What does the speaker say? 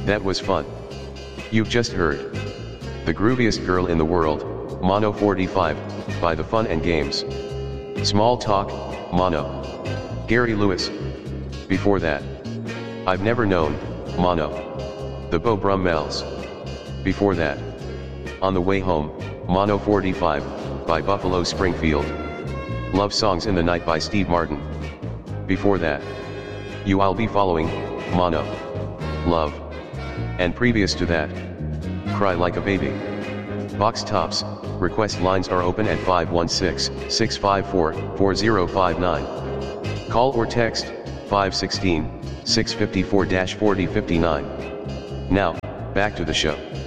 That was fun. You've just heard The Grooviest Girl in the World, Mono 45, by The Fun and Games. Small Talk, Mono. Gary Lewis. Before that, I've Never Known, Mono. The Beau Brummels. Before that, On the Way Home, Mono 45, by Buffalo Springfield. Love Songs in the Night by Steve Martin. Before that, You I'll Be Following, Mono. Love. And previous to that, Cry Like a Baby. Box Tops, request lines are open at 516-654-4059. Call or text, 516-654-4059. Now, back to the show.